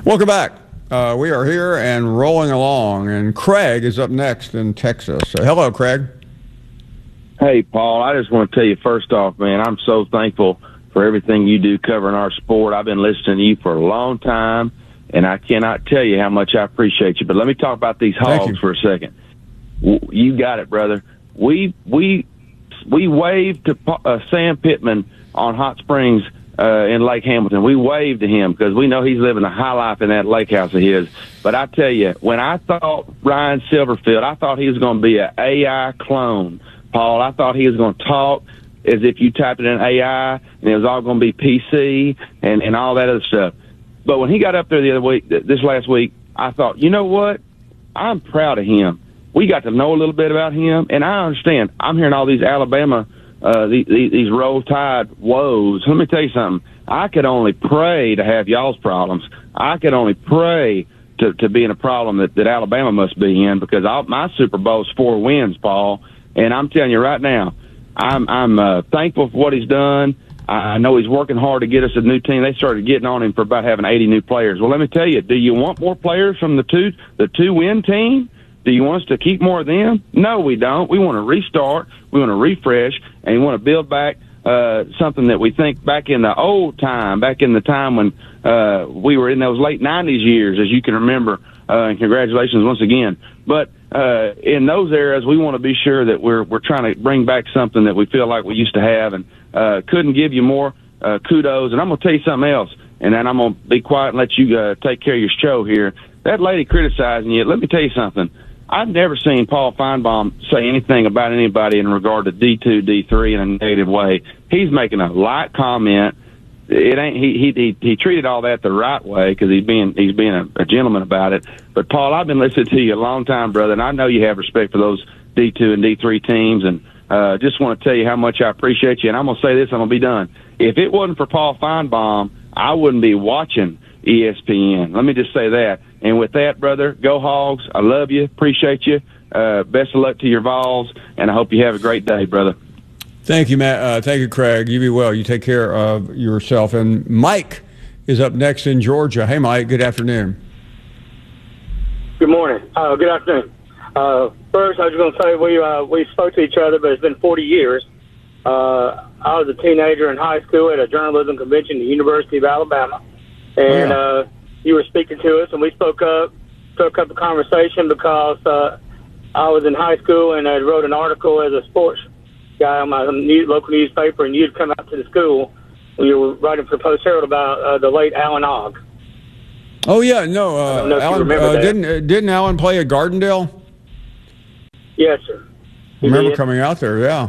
Welcome back. We are here and rolling along, and Craig is up next in Texas. Hello, Craig. Hey, Paul, I just want to tell you first off, man, I'm so thankful for everything you do covering our sport. I've been listening to you for a long time, and I cannot tell you how much I appreciate you. But let me talk about these Hogs for a second. You got it, brother. We waved to Sam Pittman on Hot Springs in Lake Hamilton. We waved to him because we know he's living a high life in that lake house of his. But I tell you, when I thought Ryan Silverfield, I thought he was going to be an AI clone, Paul. I thought he was going to talk as if you typed it in AI and it was all going to be PC and all that other stuff. But when he got up there this last week, I thought, you know what? I'm proud of him. We got to know a little bit about him, and I understand. I'm hearing all these Alabama, these Roll Tide woes. Let me tell you something. I could only pray to have y'all's problems. I could only pray to be in a problem that Alabama must be in, because my Super Bowl's 4 wins, Paul. And I'm telling you right now, I'm thankful for what he's done. I know he's working hard to get us a new team. They started getting on him for about having 80 new players. Well, let me tell you, do you want more players from the two-win team? Do you want us to keep more of them? No, we don't. We want to restart. We want to refresh, and we want to build back something that we think back in the old time, back in the time when we were in those late 90s years, as you can remember. And congratulations once again. But in those eras, we want to be sure that we're trying to bring back something that we feel like we used to have, and couldn't give you more kudos. And I'm going to tell you something else, and then I'm going to be quiet and let you take care of your show here. That lady criticizing you, let me tell you something. I've never seen Paul Feinbaum say anything about anybody in regard to D2, D3 in a negative way. He's making a light comment. It ain't he treated all that the right way because he's being a gentleman about it. But Paul, I've been listening to you a long time, brother, and I know you have respect for those D2 and D3 teams, and just want to tell you how much I appreciate you. And I'm gonna say this, I'm gonna be done. If it wasn't for Paul Feinbaum, I wouldn't be watching ESPN. Let me just say that. And with that, brother, go Hogs. I love you. Appreciate you. Best of luck to your Vols, and I hope you have a great day, brother. Thank you, Matt. Thank you, Craig. You be well. You take care of yourself. And Mike is up next in Georgia. Hey, Mike. Good afternoon. Good morning. Good afternoon. First, I was going to say we spoke to each other, but it's been 40 years. I was a teenager in high school at a journalism convention at the University of Alabama, and you were speaking to us, and we struck up a conversation because I was in high school and I wrote an article as a sports guy on my local newspaper, and you'd come out to the school when you were writing for the Post-Herald about the late Alan Ogg. Oh yeah, no, I don't know if Alan, you remember that. Didn't Alan play at Gardendale? Yes, sir. I remember coming out there. Yeah.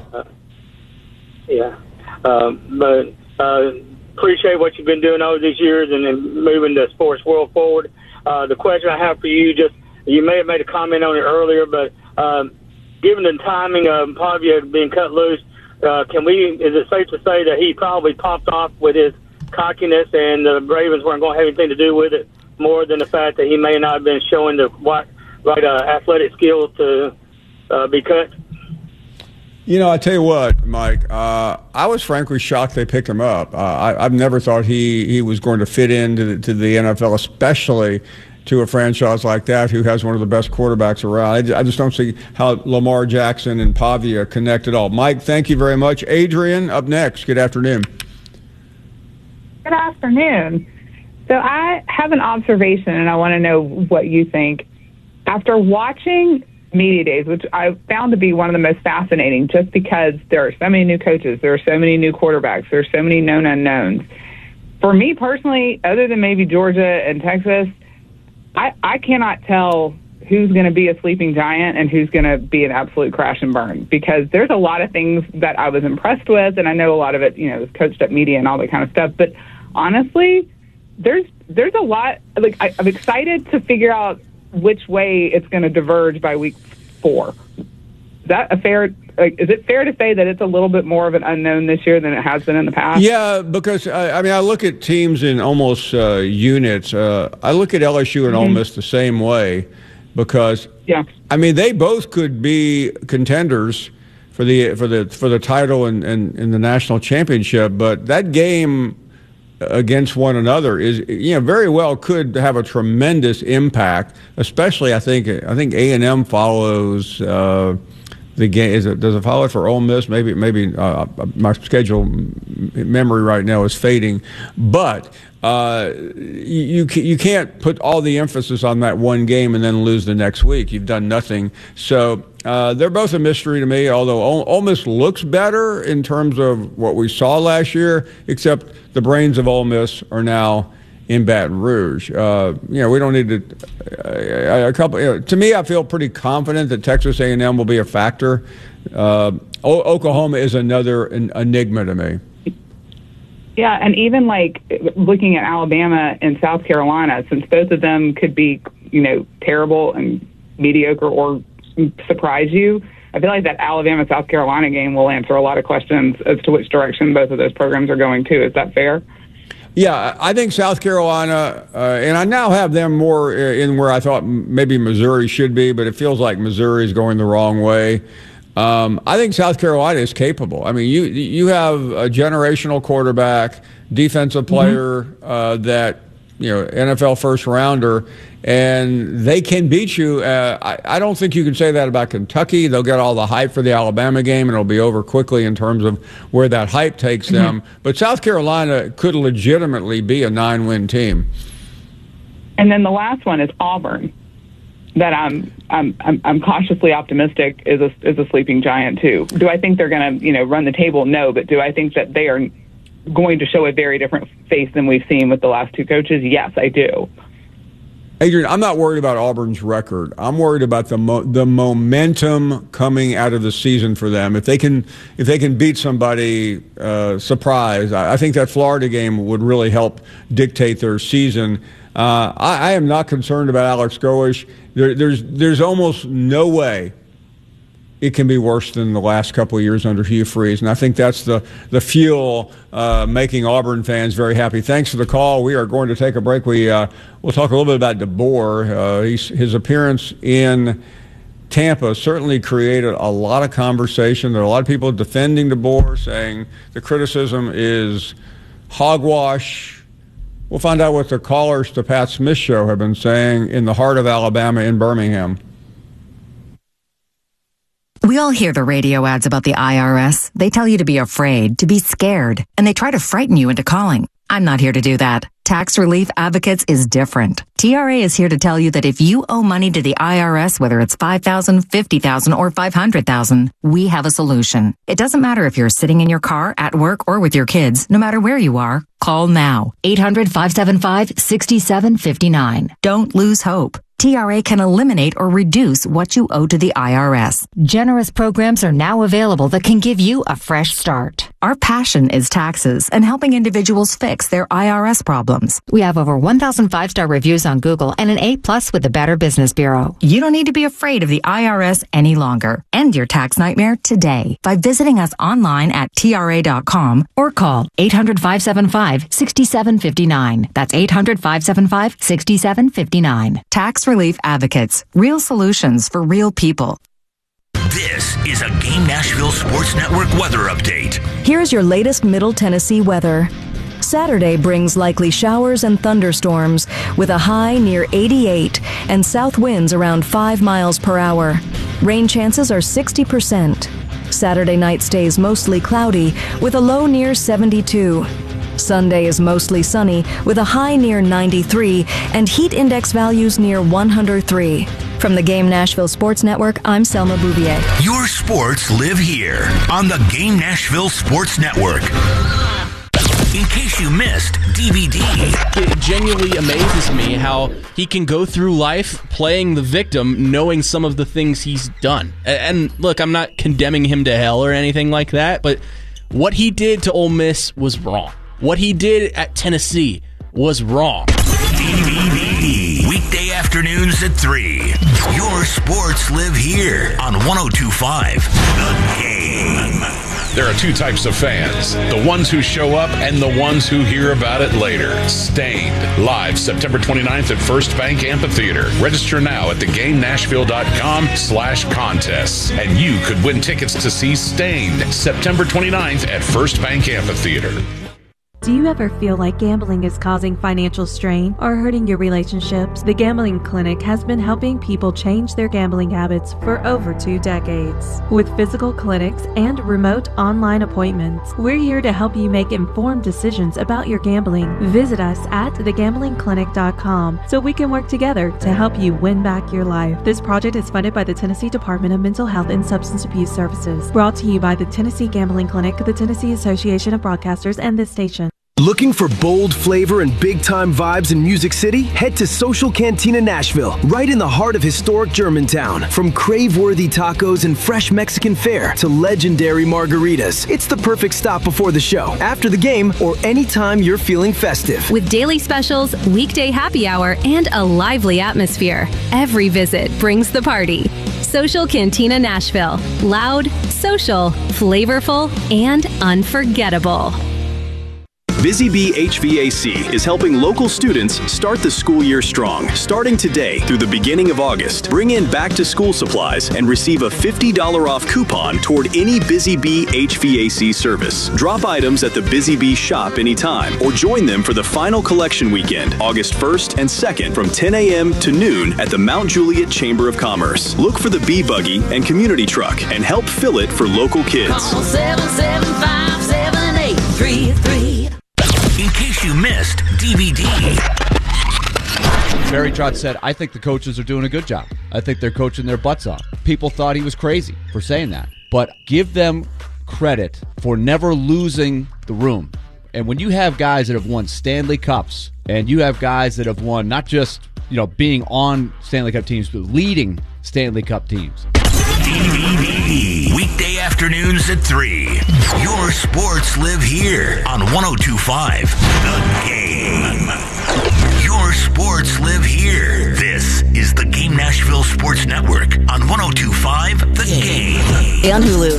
But appreciate what you've been doing over these years and moving the sports world forward. The question I have for you, you may have made a comment on it earlier, but given the timing of Pavia being cut loose, is it safe to say that he probably popped off with his cockiness and the Ravens weren't going to have anything to do with it, more than the fact that he may not have been showing the right athletic skills to be cut? You know, I tell you what, Mike, I was frankly shocked they picked him up. I've never thought he was going to fit into the NFL, especially to a franchise like that who has one of the best quarterbacks around. I just don't see how Lamar Jackson and Pavia connect at all. Mike, thank you very much. Adrian, up next. Good afternoon. Good afternoon. So I have an observation, and I want to know what you think. After watching media days, which I found to be one of the most fascinating, just because there are so many new coaches, there are so many new quarterbacks, there are so many known unknowns. For me personally, other than maybe Georgia and Texas, I cannot tell who's going to be a sleeping giant and who's going to be an absolute crash and burn, because there's a lot of things that I was impressed with, and I know a lot of it, is coached up media and all that kind of stuff. But honestly, there's a lot. Like I'm excited to figure out which way it's going to diverge by week 4. Is that a fair? Is it fair to say that it's a little bit more of an unknown this year than it has been in the past? Yeah, because I look at teams in almost units. I look at LSU and Ole Miss the same way, because they both could be contenders for the title and the national championship. But that game against one another is, very well could have a tremendous impact. Especially, I think A&M follows the game. Does it follow it for Ole Miss? Maybe. My schedule memory right now is fading, but you can't put all the emphasis on that one game and then lose the next week. You've done nothing. So they're both a mystery to me. Although Ole Miss looks better in terms of what we saw last year, except the brains of Ole Miss are now in Baton Rouge. We don't need to. To me, I feel pretty confident that Texas A&M will be a factor. Oklahoma is another enigma to me. Yeah, and even like looking at Alabama and South Carolina, since both of them could be, terrible and mediocre or surprise you, I feel like that Alabama-South Carolina game will answer a lot of questions as to which direction both of those programs are going to. Is that fair? Yeah, I think South Carolina, and I now have them more in where I thought maybe Missouri should be, but it feels like Missouri is going the wrong way. I think South Carolina is capable. I mean, you have a generational quarterback, defensive player that, NFL first rounder, and they can beat you. I don't think you can say that about Kentucky. They'll get all the hype for the Alabama game, and it'll be over quickly in terms of where that hype takes them. But South Carolina could legitimately be a 9-win team. And then the last one is Auburn, that I'm cautiously optimistic is a sleeping giant too. Do I think they're going to run the table? No, but do I think that they are going to show a very different face than we've seen with the last two coaches? Yes, I do. Adrian, I'm not worried about Auburn's record. I'm worried about the momentum coming out of the season for them. If they can beat somebody surprise, I think that Florida game would really help dictate their season. I am not concerned about Alex Golesh. There's almost no way it can be worse than the last couple of years under Hugh Freeze, and I think that's the fuel making Auburn fans very happy. Thanks for the call. We are going to take a break. We'll talk a little bit about DeBoer. His appearance in Tampa certainly created a lot of conversation. There are a lot of people defending DeBoer, saying the criticism is hogwash. We'll find out what the callers to Pat Smith's show have been saying in the heart of Alabama in Birmingham. We all hear the radio ads about the IRS. They tell you to be afraid, to be scared, and they try to frighten you into calling. I'm not here to do that. Tax Relief Advocates is different. TRA is here to tell you that if you owe money to the IRS, whether it's $5,000, $50,000, or $500,000, we have a solution. It doesn't matter if you're sitting in your car, at work, or with your kids. No matter where you are, call now. 800-575-6759. Don't lose hope. TRA can eliminate or reduce what you owe to the IRS. Generous programs are now available that can give you a fresh start. Our passion is taxes and helping individuals fix their IRS problems. We have over 1,000 5-star reviews on Google and an A+ with the Better Business Bureau. You don't need to be afraid of the IRS any longer. End your tax nightmare today by visiting us online at TRA.com or call 800-575-6759. That's 800-575-6759. Tax Relief Advocates. Real solutions for real people. This is a Game Nashville Sports Network weather update. Here's your latest Middle Tennessee weather. Saturday brings likely showers and thunderstorms with a high near 88 and south winds around 5 miles per hour. Rain chances are 60%. Saturday night stays mostly cloudy with a low near 72. Sunday is mostly sunny with a high near 93 and heat index values near 103. From the Game Nashville Sports Network, I'm Selma Bouvier. Your sports live here on the Game Nashville Sports Network. In case you missed DVD. It genuinely amazes me how he can go through life playing the victim, knowing some of the things he's done. And look, I'm not condemning him to hell or anything like that, but what he did to Ole Miss was wrong. What he did at Tennessee was wrong. DVD. Weekday afternoons at 3. Your sports live here on 102.5 The Game. There are two types of fans, the ones who show up and the ones who hear about it later. Stained, live September 29th at First Bank Amphitheater. Register now at theGameNashville.com/contests, and you could win tickets to see Stained September 29th at First Bank Amphitheater. Do you ever feel like gambling is causing financial strain or hurting your relationships? The Gambling Clinic has been helping people change their gambling habits for over 2 decades. With physical clinics and remote online appointments, we're here to help you make informed decisions about your gambling. Visit us at thegamblingclinic.com so we can work together to help you win back your life. This project is funded by the Tennessee Department of Mental Health and Substance Abuse Services. Brought to you by the Tennessee Gambling Clinic, the Tennessee Association of Broadcasters, and this station. Looking for bold flavor and big-time vibes in Music City? Head to Social Cantina Nashville, right in the heart of historic Germantown. From crave-worthy tacos and fresh Mexican fare to legendary margaritas, it's the perfect stop before the show, after the game, or anytime you're feeling festive. With daily specials, weekday happy hour, and a lively atmosphere, every visit brings the party. Social Cantina Nashville. Loud, social, flavorful, and unforgettable. Busy Bee HVAC is helping local students start the school year strong. Starting today through the beginning of August, bring in back-to-school supplies and receive a $50 off coupon toward any Busy Bee HVAC service. Drop items at the Busy Bee shop anytime or join them for the final collection weekend, August 1st and 2nd from 10 a.m. to noon at the Mount Juliet Chamber of Commerce. Look for the Bee Buggy and Community Truck and help fill it for local kids. Call 775-7833. In case you missed DVD. Barry Trotz said, I think the coaches are doing a good job. I think they're coaching their butts off. People thought he was crazy for saying that. But give them credit for never losing the room. And when you have guys that have won Stanley Cups, and you have guys that have won not just, being on Stanley Cup teams, but leading Stanley Cup teams. DVD. Weekday afternoons at 3. Your sports live here on 102.5 The Game. Your sports live here. This is the Game Nashville Sports Network on 102.5 The Game. And Hulu.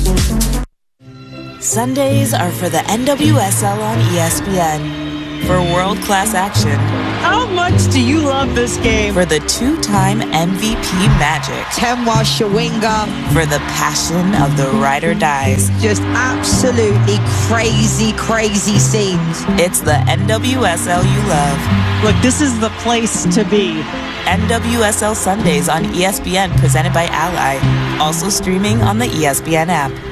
Sundays are for the NWSL on ESPN. For world-class action. How much do you love this game? For the 2-time MVP Magic. Temwa Shawinga. For the passion of the ride or dies. Just absolutely crazy, crazy scenes. It's the NWSL you love. Look, this is the place to be. NWSL Sundays on ESPN, presented by Ally. Also streaming on the ESPN app.